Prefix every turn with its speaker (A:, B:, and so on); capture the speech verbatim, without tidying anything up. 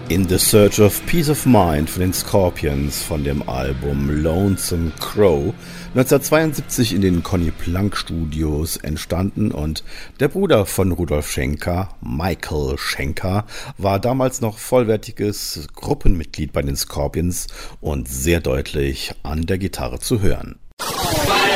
A: In the Search of Peace of Mind von den Scorpions von dem Album Lonesome Crow, neunzehnhundertzweiundsiebzig in den Conny Plank Studios entstanden, und der Bruder von Rudolf Schenker, Michael Schenker, war damals noch vollwertiges Gruppenmitglied bei den Scorpions und sehr deutlich an der Gitarre zu hören.